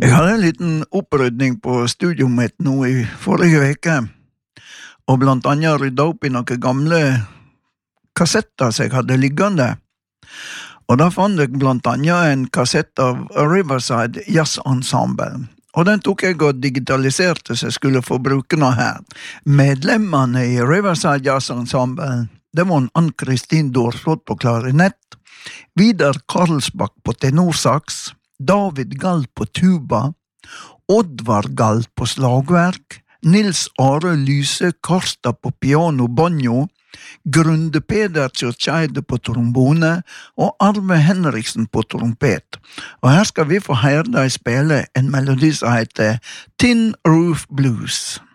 Jeg hadde en liten opprydning på studioet mitt nå I forrige veke, og blant annet rydda opp I noen gamle kassetter som jeg hadde liggende. Og da fant jeg blant annet en kassett av Riverside Jazz Ensemble. Og den tok jeg og digitaliserte så jeg skulle få bruke noe her. Medlemmene I Riverside Jazz Ensemble, det var Ann-Kristin Dorsflot på klarinett, Vidar Karlsbakk på tenorsaks, David Gall på tuba, Oddvar Gall på slagverk, Nils Are Lyse Karstad på piano banjo, Grunde Peder Kjørkjeide på trombone og Arve Henriksen på trompet. Og her skal vi få høre deg spille en melodi som heter Tin Roof Blues.